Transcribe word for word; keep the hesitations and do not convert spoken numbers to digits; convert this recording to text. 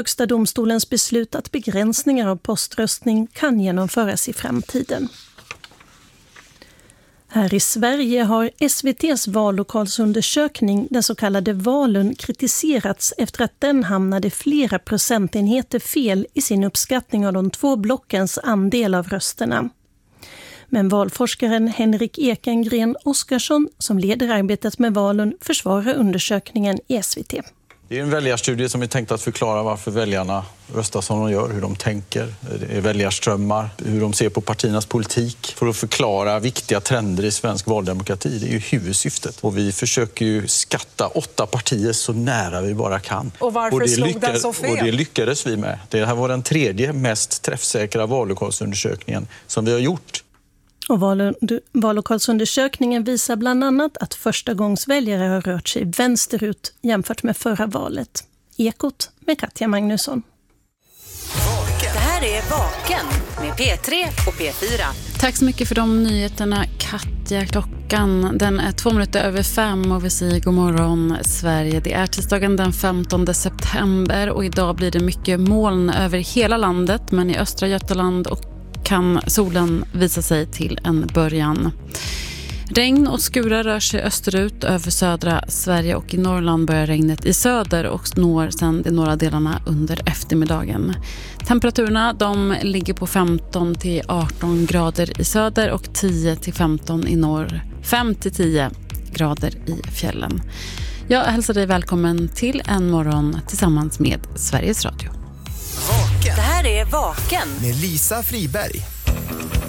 Högsta domstolens beslut att begränsningar av poströstning kan genomföras i framtiden. Här i Sverige har S V T:s vallokalsundersökning, den så kallade Valun, kritiserats efter att den hamnade flera procentenheter fel i sin uppskattning av de två blockens andel av rösterna. Men valforskaren Henrik Ekengren Oskarsson, som leder arbetet med Valun, försvarar undersökningen i S V T. Det är en väljarstudie som är tänkt att förklara varför väljarna röstar som de gör, hur de tänker, det är väljarströmmar, hur de ser på partiernas politik, för att förklara viktiga trender i svensk valdemokrati. Det är ju huvudsyftet. Och vi försöker ju skatta åtta partier så nära vi bara kan. Och varför och det slog lyckades, den så fel? Och det lyckades vi med. Det här var den tredje mest träffsäkra vallokalsundersökningen som vi har gjort. Och vallokalsundersökningen visar bland annat att förstagångsväljare har rört sig vänsterut jämfört med förra valet. Ekot med Katja Magnusson. Det här är Vaken med P tre och P fyra. Tack så mycket för de nyheterna, Katja. Klockan den är två minuter över fem och vi säger god morgon Sverige. Det är tisdagen den femtonde september och idag blir det mycket moln över hela landet, men i östra Götaland och kan solen visa sig till en början. Regn och skurar rör sig österut över södra Sverige och i Norrland börjar regnet i söder och når sedan de norra delarna under eftermiddagen. Temperaturerna de ligger på femton till arton grader i söder och tio till femton i norr. fem till tio grader i fjällen. Jag hälsar dig välkommen till en morgon tillsammans med Sveriges Radio. Det här är Vaken med Lisa Friberg.